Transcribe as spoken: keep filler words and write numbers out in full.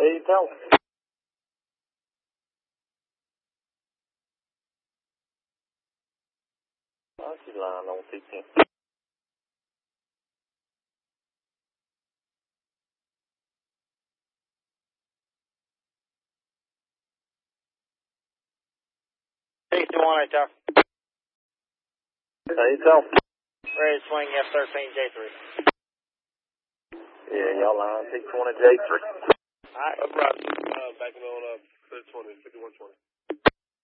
you tell them. Oh, she's lying on T ten. sixty-one, eight tower. How you tell them? Ready to swing F thirteen J three. Yeah, y'all lying T twenty J three. All right. Up right, uh, backing on up, twenty, fifty-one twenty.